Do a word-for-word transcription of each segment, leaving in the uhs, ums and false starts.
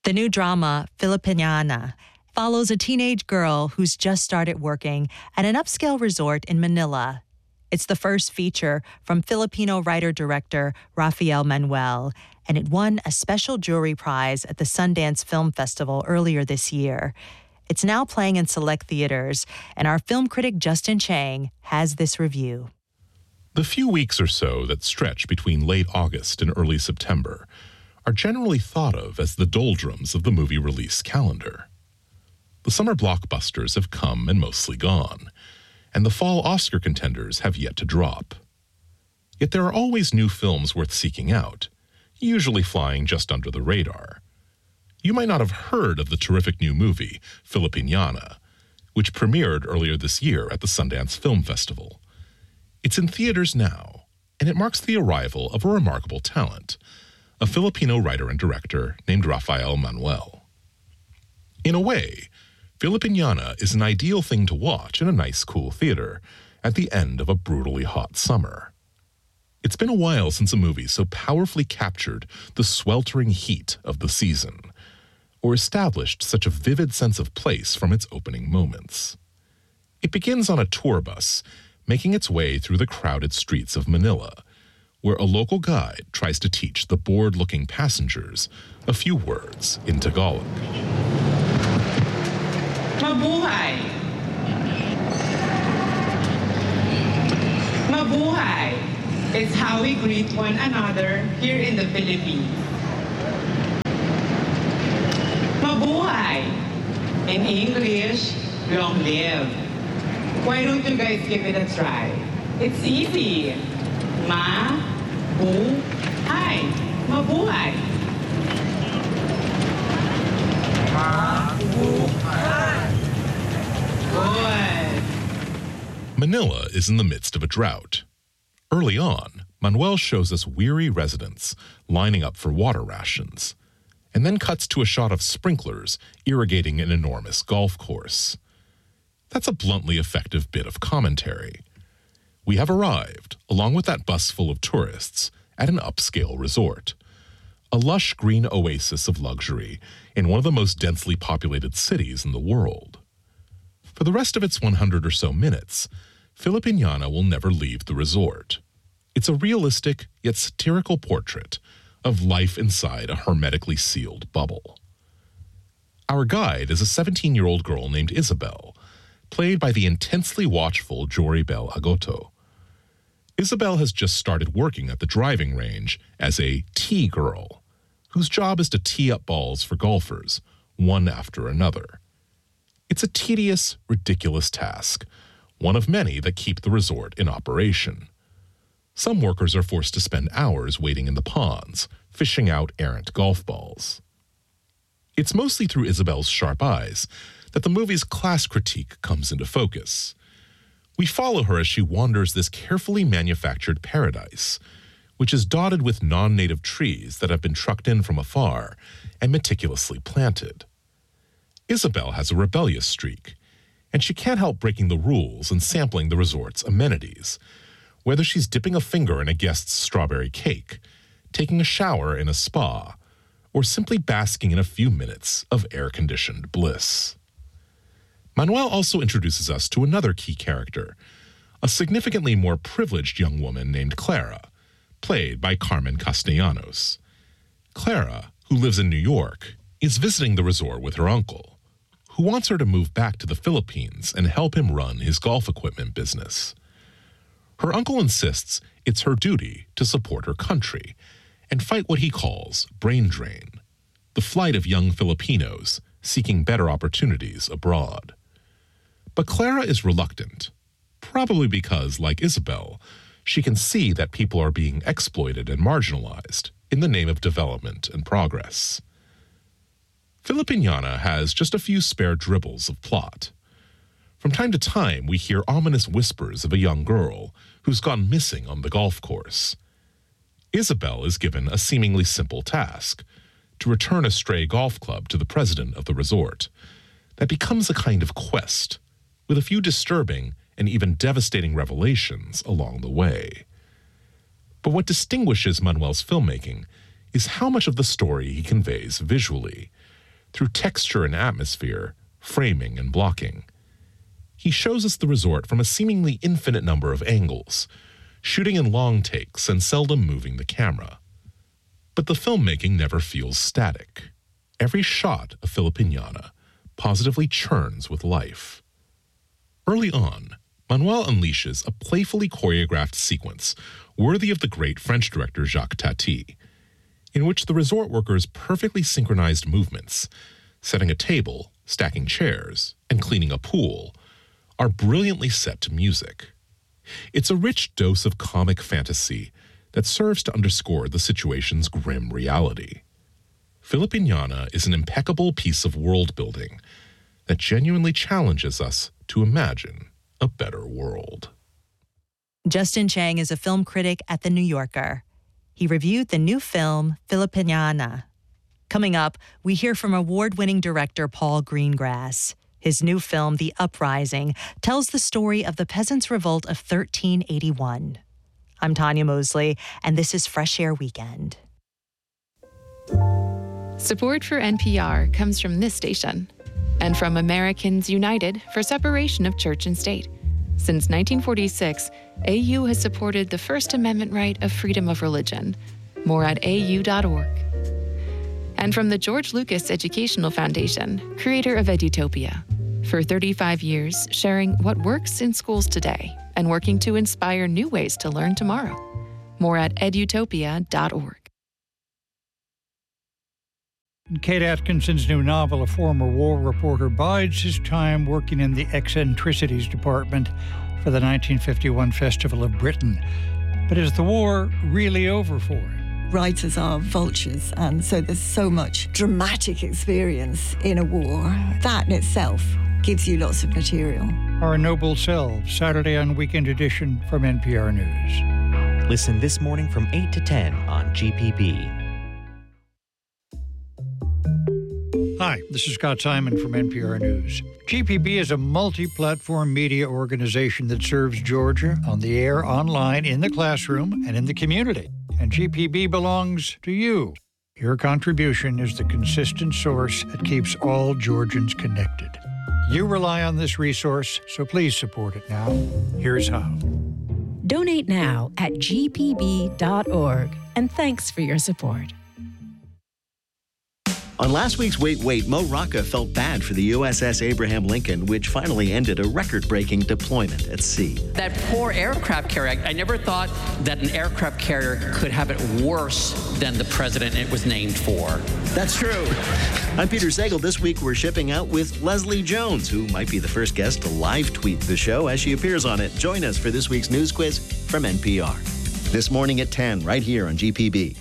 The new drama, Filipiniana, follows a teenage girl who's just started working at an upscale resort in Manila. It's the first feature from Filipino writer-director Rafael Manuel, and it won a special jury prize at the Sundance Film Festival earlier this year. It's now playing in select theaters, and our film critic Justin Chang has this review. The few weeks or so that stretch between late August and early September are generally thought of as the doldrums of the movie release calendar. The summer blockbusters have come and mostly gone, and the fall Oscar contenders have yet to drop. Yet there are always new films worth seeking out, usually flying just under the radar. You might not have heard of the terrific new movie, Filipiniana, which premiered earlier this year at the Sundance Film Festival. It's in theaters now, and it marks the arrival of a remarkable talent, a Filipino writer and director named Rafael Manuel. In a way, Filipiniana is an ideal thing to watch in a nice, cool theater at the end of a brutally hot summer. It's been a while since a movie so powerfully captured the sweltering heat of the season, or established such a vivid sense of place from its opening moments. It begins on a tour bus, making its way through the crowded streets of Manila, where a local guide tries to teach the bored-looking passengers a few words in Tagalog. Mabuhay! Mabuhay! It's how we greet one another here in the Philippines. Mabuhay! In English, long live. Why don't you guys give it a try? It's easy. Ma-bu-hay. Mabuhay. Ma-bu-hay. Good. Manila is in the midst of a drought. Early on, Manuel shows us weary residents lining up for water rations, and then cuts to a shot of sprinklers irrigating an enormous golf course. That's a bluntly effective bit of commentary. We have arrived, along with that bus full of tourists, at an upscale resort, a lush green oasis of luxury in one of the most densely populated cities in the world. For the rest of its one hundred or so minutes, Filipiniana will never leave the resort. It's a realistic yet satirical portrait of life inside a hermetically sealed bubble. Our guide is a seventeen-year-old girl named Isabel, played by the intensely watchful Jory Bell Agoto. Isabel has just started working at the driving range as a tee girl, whose job is to tee up balls for golfers, one after another. It's a tedious, ridiculous task, one of many that keep the resort in operation. Some workers are forced to spend hours waiting in the ponds, fishing out errant golf balls. It's mostly through Isabel's sharp eyes that the movie's class critique comes into focus. We follow her as she wanders this carefully manufactured paradise, which is dotted with non-native trees that have been trucked in from afar and meticulously planted. Isabel has a rebellious streak, and she can't help breaking the rules and sampling the resort's amenities, whether she's dipping a finger in a guest's strawberry cake, taking a shower in a spa, or simply basking in a few minutes of air-conditioned bliss. Manuel also introduces us to another key character, a significantly more privileged young woman named Clara, played by Carmen Castellanos. Clara, who lives in New York, is visiting the resort with her uncle, who wants her to move back to the Philippines and help him run his golf equipment business. Her uncle insists it's her duty to support her country and fight what he calls brain drain, the flight of young Filipinos seeking better opportunities abroad. But Clara is reluctant, probably because, like Isabel, she can see that people are being exploited and marginalized in the name of development and progress. Filipiniana has just a few spare dribbles of plot. From time to time, we hear ominous whispers of a young girl who's gone missing on the golf course. Isabel is given a seemingly simple task, to return a stray golf club to the president of the resort, that becomes a kind of quest, with a few disturbing and even devastating revelations along the way. But what distinguishes Manuel's filmmaking is how much of the story he conveys visually, through texture and atmosphere, framing and blocking. He shows us the resort from a seemingly infinite number of angles, shooting in long takes and seldom moving the camera. But the filmmaking never feels static. Every shot of Filipiñana positively churns with life. Early on, Manuel unleashes a playfully choreographed sequence worthy of the great French director Jacques Tati, in which the resort workers' perfectly synchronized movements, setting a table, stacking chairs, and cleaning a pool, are brilliantly set to music. It's a rich dose of comic fantasy that serves to underscore the situation's grim reality. Filipiñana is an impeccable piece of world-building that genuinely challenges us to imagine a better world. Justin Chang is a film critic at The New Yorker. He reviewed the new film, Filipiñana. Coming up, we hear from award-winning director Paul Greengrass. His new film, The Uprising, tells the story of the Peasants' Revolt of thirteen eighty-one. I'm Tanya Mosley, and this is Fresh Air Weekend. Support for N P R comes from this station and from Americans United for Separation of Church and State. Since nineteen forty-six, A U has supported the First Amendment right of freedom of religion. More at A U dot org. And from the George Lucas Educational Foundation, creator of Edutopia. For thirty-five years, sharing what works in schools today and working to inspire new ways to learn tomorrow. More at edutopia dot org. In Kate Atkinson's new novel, a former war reporter bides his time working in the eccentricities department for the nineteen fifty-one Festival of Britain. But is the war really over for him? Writers are vultures, and so there's so much dramatic experience in a war. That in itself gives you lots of material. Our Noble Selves, Saturday on Weekend Edition from N P R News. Listen this morning from eight to ten on G P B. Hi, this is Scott Simon from N P R News. G P B is a multi-platform media organization that serves Georgia on the air, online, in the classroom, and in the community. And G P B belongs to you. Your contribution is the consistent source that keeps all Georgians connected. You rely on this resource, so please support it now. Here's how. Donate now at G P B dot org. And thanks for your support. On last week's Wait, Wait, Mo Rocca felt bad for the U S S Abraham Lincoln, which finally ended a record-breaking deployment at sea. That poor aircraft carrier, I never thought that an aircraft carrier could have it worse than the president it was named for. That's true. I'm Peter Sagal. This week we're shipping out with Leslie Jones, who might be the first guest to live tweet the show as she appears on it. Join us for this week's news quiz from N P R. This morning at ten, right here on G P B.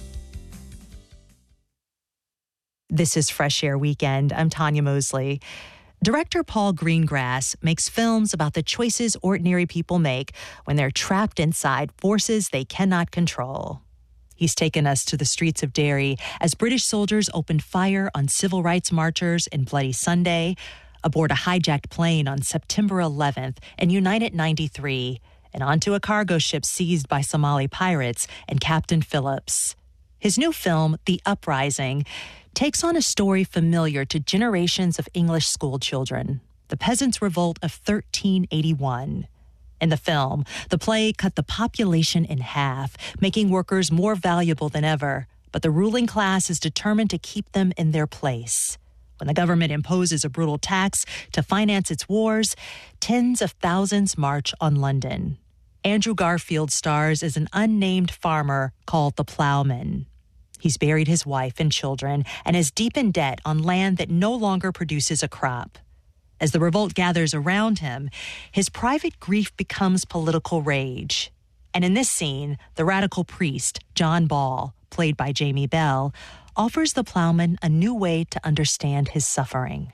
This is Fresh Air Weekend. I'm Tanya Mosley. Director Paul Greengrass makes films about the choices ordinary people make when they're trapped inside forces they cannot control. He's taken us to the streets of Derry as British soldiers opened fire on civil rights marchers in Bloody Sunday, aboard a hijacked plane on September eleventh in United ninety-three, and onto a cargo ship seized by Somali pirates and Captain Phillips. His new film, The Uprising, takes on a story familiar to generations of English school children, the Peasants' Revolt of thirteen eighty-one. In the film, the play cut the population in half, making workers more valuable than ever, but the ruling class is determined to keep them in their place. When the government imposes a brutal tax to finance its wars, tens of thousands march on London. Andrew Garfield stars as an unnamed farmer called the Plowman. He's buried his wife and children and is deep in debt on land that no longer produces a crop. As the revolt gathers around him, his private grief becomes political rage. And in this scene, the radical priest, John Ball, played by Jamie Bell, offers the plowman a new way to understand his suffering.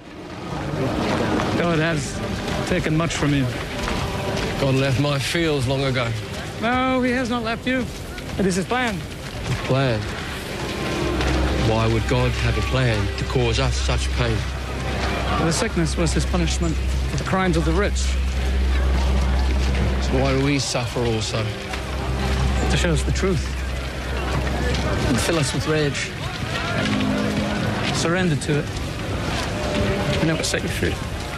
God has taken much from you. God left my fields long ago. No, he has not left you. It is his plan. Plan? Why would God have a plan to cause us such pain? The sickness was his punishment for the crimes of the rich. So why do we suffer also? To show us the truth and fill us with rage. Surrender to it. and never set you free.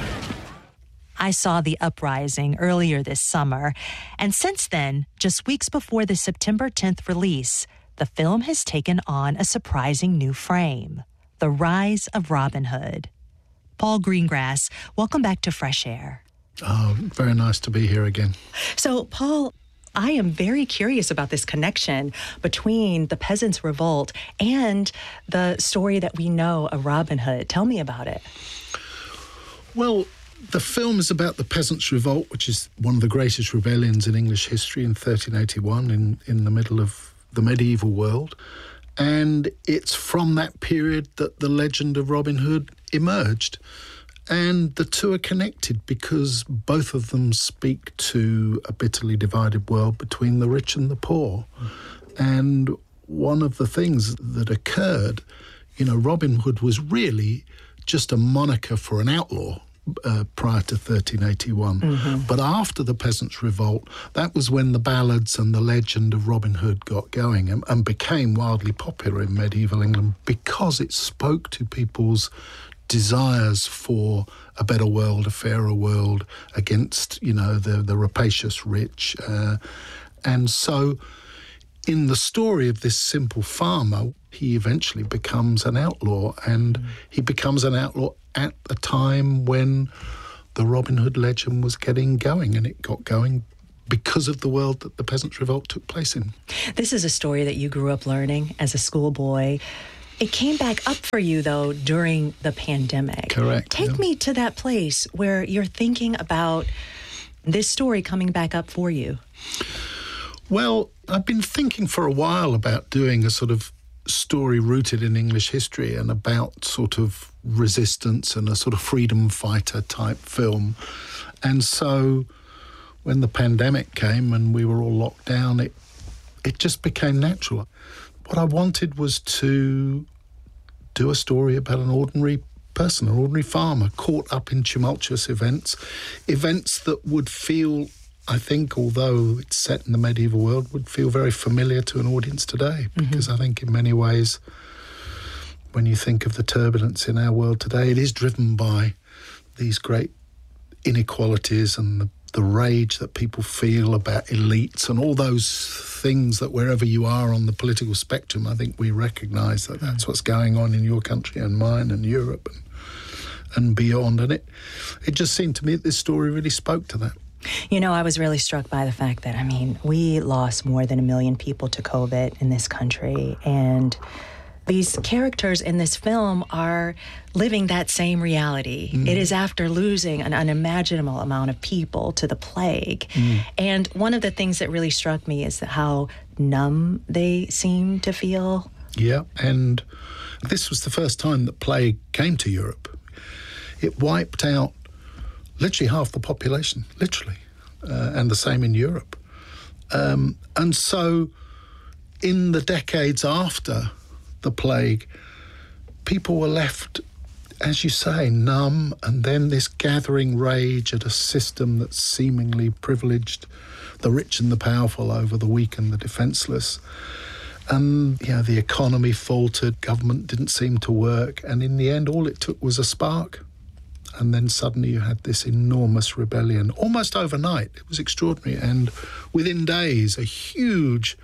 I saw The Uprising earlier this summer, and since then, just weeks before the September tenth release, the film has taken on a surprising new frame: The Rise of Robin Hood. Paul Greengrass, welcome back to Fresh Air. Oh, very nice to be here again. So, Paul, I am very curious about this connection between the Peasants' Revolt and the story that we know of Robin Hood. Tell me about it. Well, the film is about the Peasants' Revolt, which is one of the greatest rebellions in English history in thirteen eighty-one, in, in the middle of the medieval world. And it's from that period that the legend of Robin Hood emerged. And the two are connected because both of them speak to a bitterly divided world between the rich and the poor. Mm. And one of the things that occurred, you know, Robin Hood was really just a moniker for an outlaw. Uh, prior to thirteen eighty-one. Mm-hmm. But after the Peasants' Revolt, that was when the ballads and the legend of Robin Hood got going and, and became wildly popular in medieval England because it spoke to people's desires for a better world, a fairer world against, you know, the, the rapacious rich. Uh, and so in the story of this simple farmer, he eventually becomes an outlaw, and mm. he becomes an outlaw at a time when the Robin Hood legend was getting going, and it got going because of the world that the Peasants' Revolt took place in. This is a story that you grew up learning as a schoolboy. It came back up for you, though, during the pandemic. Correct. Take yeah. me to that place where you're thinking about this story coming back up for you. Well, I've been thinking for a while about doing a sort of story rooted in English history and about sort of resistance and a sort of freedom fighter type film. And so when the pandemic came and we were all locked down, it it just became natural. What I wanted was to do a story about an ordinary person, an ordinary farmer caught up in tumultuous events, events that would feel, I think, although it's set in the medieval world, would feel very familiar to an audience today. Because mm-hmm. I think in many ways, when you think of the turbulence in our world today, it is driven by these great inequalities and the, the rage that people feel about elites and all those things that wherever you are on the political spectrum, I think we recognise that that's what's going on in your country and mine and Europe and, and beyond. And it, it just seemed to me that this story really spoke to that. You know, I was really struck by the fact that, I mean, we lost more than a million people to COVID in this country, and these characters in this film are living that same reality. Mm. It is after losing an unimaginable amount of people to the plague. Mm. And one of the things that really struck me is how numb they seem to feel. Yeah, and this was the first time that plague came to Europe. It wiped out literally half the population, literally, uh, and the same in Europe. Um, and so in the decades after the plague, people were left, as you say, numb, and then this gathering rage at a system that seemingly privileged the rich and the powerful over the weak and the defenceless. And, you know, the economy faltered, government didn't seem to work, and in the end, all it took was a spark. And then suddenly you had this enormous rebellion, almost overnight. It was extraordinary. And within days, a huge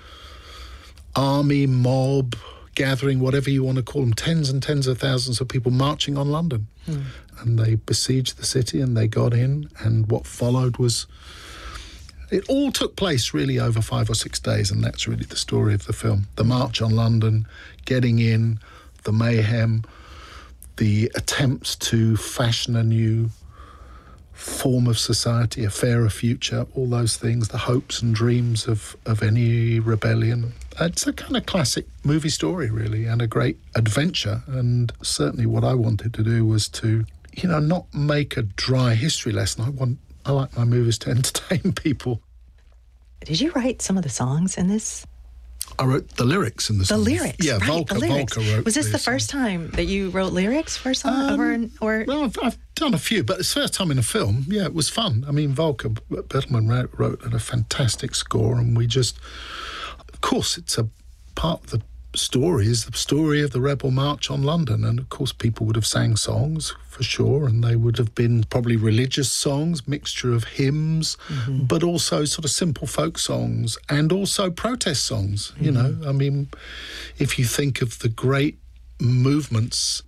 army, mob, gathering, whatever you want to call them, tens and tens of thousands of people marching on London. Hmm. And they besieged the city and they got in. And what followed was... It all took place really over five or six days, and that's really the story of the film. The march on London, getting in, the mayhem, the attempts to fashion a new form of society, a fairer future, all those things, the hopes and dreams of, of any rebellion. It's a kind of classic movie story, really, and a great adventure. And certainly what I wanted to do was to, you know, not make a dry history lesson. I want, I like my movies to entertain people. Did you write some of the songs in this? I wrote the lyrics in the song. The lyrics, yeah, right, Volker, the lyrics. Volker wrote Was this the, the first time that you wrote lyrics for a song? Um, or, or Well, I've, I've done a few, but it's the first time in a film. Yeah, it was fun. I mean, Volker Bertelmann wrote, wrote a fantastic score, and we just... Of course, it's a part of the story is the story of the Rebel March on London. And of course, people would have sang songs for sure, and they would have been probably religious songs, mixture of hymns, mm-hmm. but also sort of simple folk songs and also protest songs. Mm-hmm. You know, I mean, if you think of the great movements,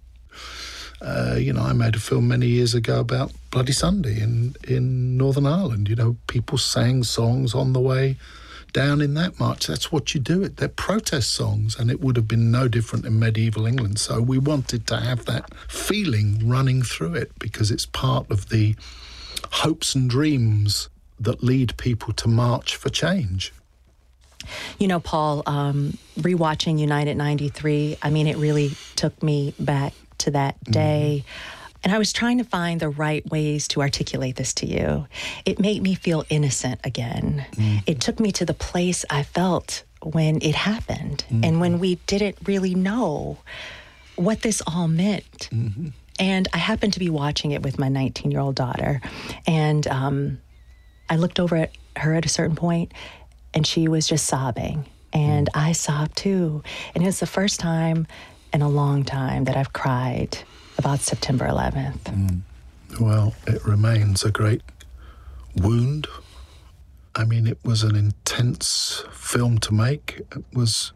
uh, you know, I made a film many years ago about Bloody Sunday in, in Northern Ireland. You know, people sang songs on the way down in that march. That's what you do. It. They're protest songs, and it would have been no different in medieval England. So we wanted to have that feeling running through it because it's part of the hopes and dreams that lead people to march for change. You know, Paul, um, rewatching United ninety-three, I mean, it really took me back to that day. Mm. And I was trying to find the right ways to articulate this to you. It made me feel innocent again. Mm. It took me to the place I felt when it happened mm. and when we didn't really know what this all meant. Mm-hmm. And I happened to be watching it with my nineteen-year-old daughter. And um, I looked over at her at a certain point, and she was just sobbing. And mm. I sobbed too. And it was the first time in a long time that I've cried about September eleventh. Mm. Well, it remains a great wound. I mean, it was an intense film to make. It was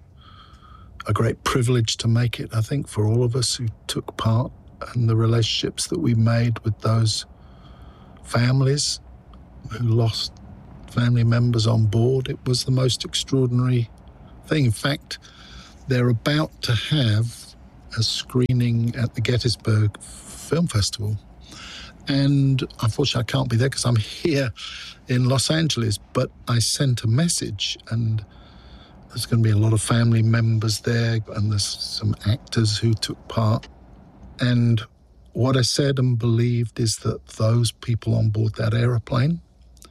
a great privilege to make it, I think, for all of us who took part, and the relationships that we made with those families who lost family members on board. It was the most extraordinary thing. In fact, they're about to have a screening at the Gettysburg Film Festival. And unfortunately, I can't be there because I'm here in Los Angeles, but I sent a message, and there's going to be a lot of family members there, and there's some actors who took part. And what I said and believed is that those people on board that aeroplane,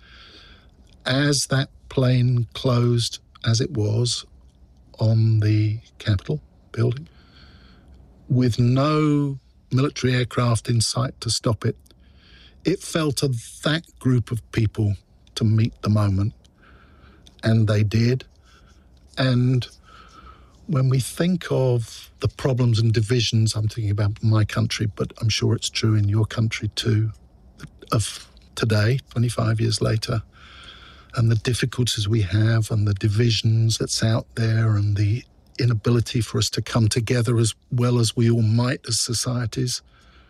as that plane closed, as it was, on the Capitol building, with no military aircraft in sight to stop it, it fell to that group of people to meet the moment. And they did. And when we think of the problems and divisions, I'm thinking about my country, but I'm sure it's true in your country too, of today, twenty-five years later, and the difficulties we have and the divisions that's out there and the inability for us to come together as well as we all might as societies.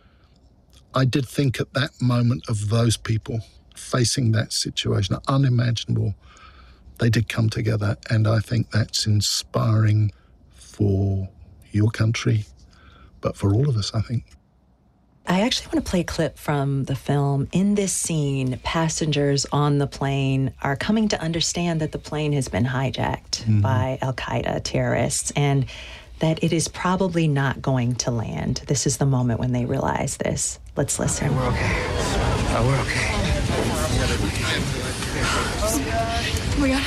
I did think at that moment of those people facing that situation, unimaginable. They did come together, and I think that's inspiring for your country, but for all of us, I think. I actually want to play a clip from the film. In this scene, passengers on the plane are coming to understand that the plane has been hijacked mm-hmm. by Al-Qaeda terrorists and that it is probably not going to land. This is the moment when they realize this. Let's listen. Okay, we're okay. Oh, we're okay. Oh my God.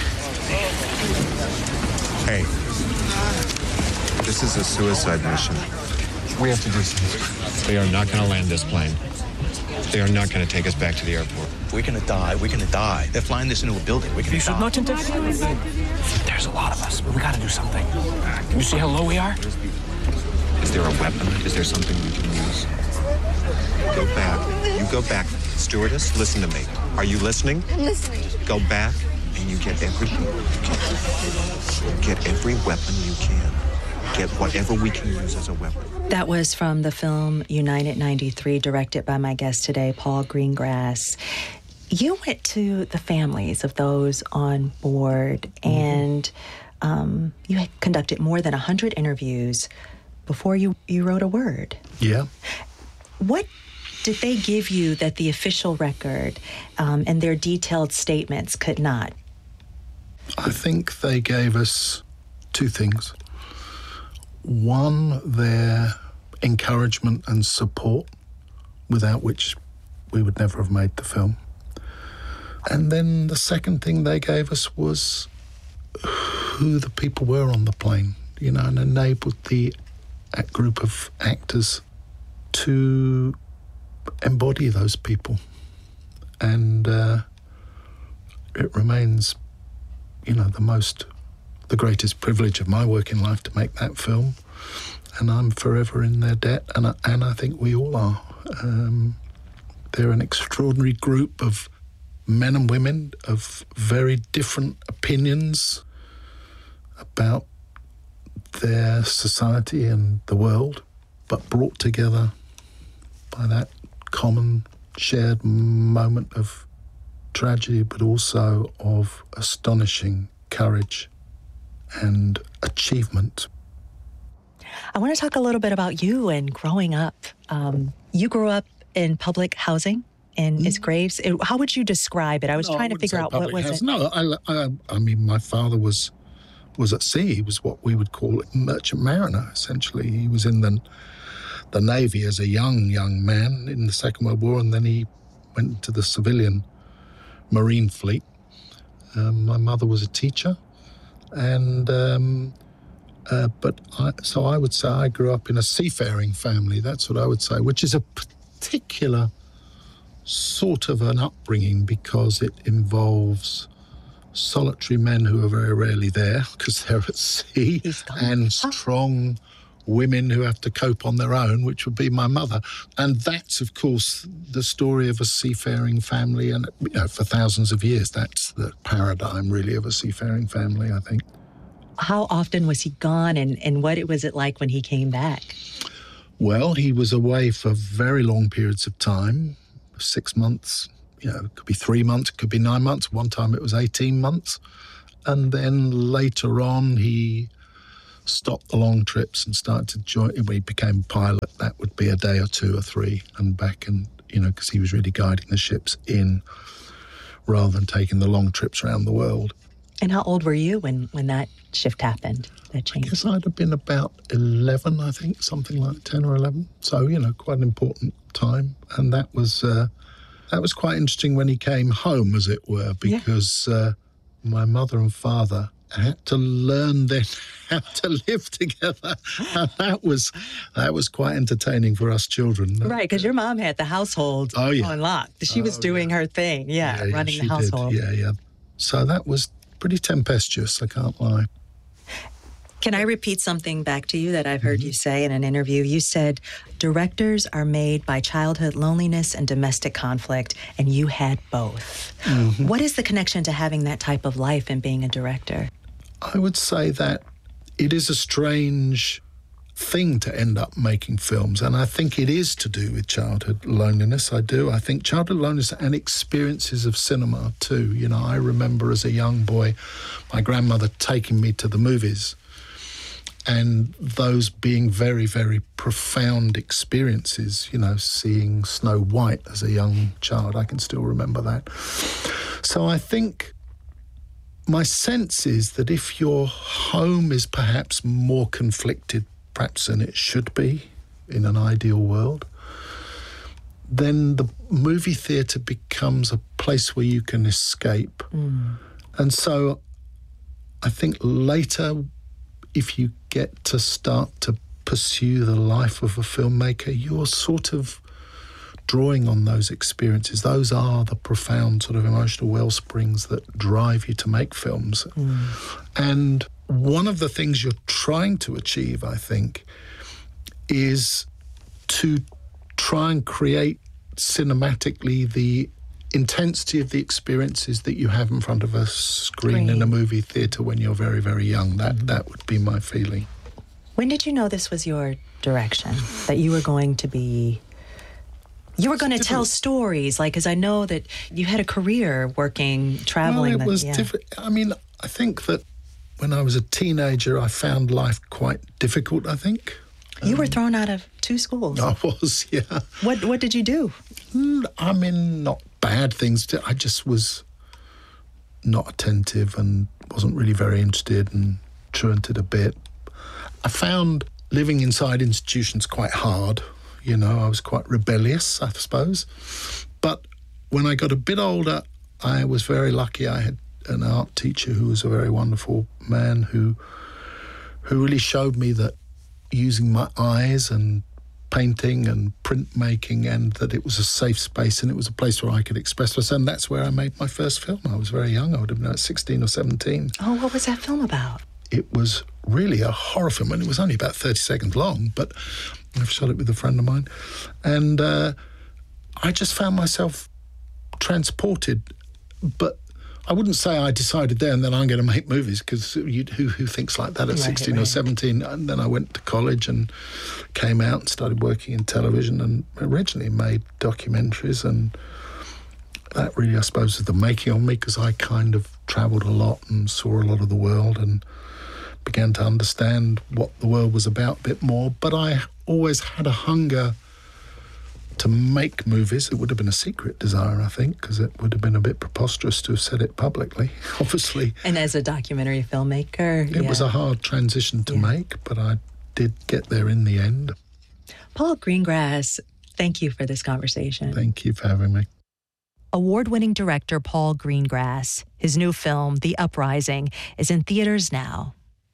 Hey, this is a suicide mission. We have to do something. They are not going to land this plane. They are not going to take us back to the airport. We're going to die. We're going to die. They're flying this into a building. We're going to You should not interfere. There's a lot of us. We got to do something. Can you see how low we are? Is there a weapon? Is there something we can use? Go back. You go back. Stewardess, listen to me. Are you listening? I'm listening. Go back and you get everything you can. Get every weapon you can. Get whatever we can use as a weapon. That was from the film United ninety-three, directed by my guest today, Paul Greengrass. You went to the families of those on board, mm-hmm. and um, you had conducted more than one hundred interviews before you, you wrote a word. Yeah. What did they give you that the official record um, and their detailed statements could not? I think they gave us two things. One, their encouragement and support, without which we would never have made the film. And then the second thing they gave us was who the people were on the plane, you know, and enabled the group of actors to embody those people. And uh, it remains, you know, the most the greatest privilege of my working life to make that film, and I'm forever in their debt, and I, and I think we all are. Um, they're an extraordinary group of men and women of very different opinions about their society and the world, but brought together by that common shared moment of tragedy, but also of astonishing courage and achievement. I want to talk a little bit about you and growing up. Um, you grew up in public housing in mm. East Graves. It, how would you describe it? I was no, trying I to figure out what was housing. it. No, I, I, I mean, my father was was at sea. He was what we would call a merchant mariner, essentially. He was in the the Navy as a young, young man in the Second World War, and then he went into the civilian Marine Fleet. Um, my mother was a teacher, and um, uh, but I, so I would say I grew up in a seafaring family. That's what I would say, which is a particular sort of an upbringing because it involves solitary men who are very rarely there because they're at sea, and strong women who have to cope on their own, which would be my mother. And that's, of course, the story of a seafaring family. And, you know, for thousands of years, that's the paradigm, really, of a seafaring family, I think. How often was he gone, and, and what was it like when he came back? Well, he was away for very long periods of time, six months, you know, it could be three months, it could be nine months. One time it was eighteen months. And then later on, he stopped the long trips and started to join. When he became a pilot, that would be a day or two or three and back, and, you know, because he was really guiding the ships in rather than taking the long trips around the world. And how old were you when, when that shift happened, that change? I guess I'd have been about eleven, I think, something like ten or eleven. So, you know, quite an important time. And that was uh, that was quite interesting when he came home, as it were, because yeah. uh, my mother and father had to learn then how to live together. And that was that was quite entertaining for us children. Right, because your mom had the household oh, yeah. on lock. She was oh, doing yeah. her thing, yeah, yeah running yeah, the household. Did. Yeah, yeah. So that was pretty tempestuous, I can't lie. Can I repeat something back to you that I've heard mm-hmm. you say in an interview? You said, directors are made by childhood loneliness and domestic conflict, and you had both. Mm-hmm. What is the connection to having that type of life and being a director? I would say that it is a strange thing to end up making films, and I think it is to do with childhood loneliness. I do. I think childhood loneliness and experiences of cinema too. You know, I remember as a young boy my grandmother taking me to the movies, and those being very, very profound experiences, you know, seeing Snow White as a young child. I can still remember that. So I think my sense is that if your home is perhaps more conflicted perhaps than it should be in an ideal world, then the movie theatre becomes a place where you can escape. Mm. And so I think later, if you get to start to pursue the life of a filmmaker, you're sort of drawing on those experiences. Those are the profound sort of emotional well springs that drive you to make films. Mm. And one of the things you're trying to achieve, I think, is to try and create cinematically the intensity of the experiences that you have in front of a screen Great. in a movie theatre when you're very, very young. That mm-hmm. that would be my feeling. When did you know this was your direction, that you were going to be... You were going to tell stories, like, because I know that you had a career working, traveling. Well, it that, was yeah. different. I mean, I think that when I was a teenager, I found life quite difficult, I think. You um, were thrown out of two schools. I was, yeah. What What did you do? I mean, not bad things. I just was not attentive and wasn't really very interested and truanted a bit. I found living inside institutions quite hard. You know, I was quite rebellious, I suppose. But when I got a bit older, I was very lucky. I had an art teacher who was a very wonderful man who who really showed me that using my eyes and painting and printmaking, and that it was a safe space and it was a place where I could express myself. And that's where I made my first film. I was very young. I would have been at sixteen or seventeen. Oh, what was that film about? it was really a horror film, and it was only about thirty seconds long, but I've shot it with a friend of mine. And uh, I just found myself transported, but I wouldn't say I decided there and then I'm going to make movies, because who, who thinks like that at right, sixteen right. or seventeen? And then I went to college and came out and started working in television, and originally made documentaries, and that really, I suppose, is the making of me, because I kind of travelled a lot and saw a lot of the world and began to understand what the world was about a bit more. But I always had a hunger to make movies. It would have been a secret desire, I think, because it would have been a bit preposterous to have said it publicly, obviously. And as a documentary filmmaker, it yeah. was a hard transition to yeah. make, but I did get there in the end. Paul Greengrass, thank you for this conversation. Thank you for having me. Award-winning director Paul Greengrass. His new film, The Uprising, is in theaters now.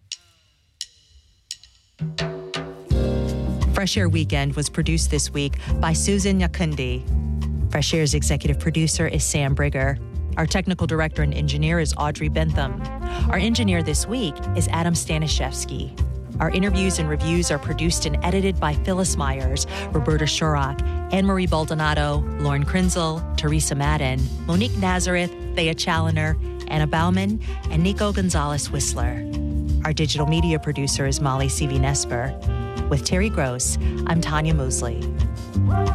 Fresh Air Weekend was produced this week by Susan Nyakundi. Fresh Air's executive producer is Sam Brigger. Our technical director and engineer is Audrey Bentham. Our engineer this week is Adam Staniszewski. Our interviews and reviews are produced and edited by Phyllis Myers, Roberta Shorrock, Anne-Marie Baldonado, Lauren Krinzel, Teresa Madden, Monique Nazareth, Thea Challoner, Anna Bauman, and Nico Gonzalez-Whistler. Our digital media producer is Molly C V Nesper. With Terry Gross, I'm Tanya Mosley.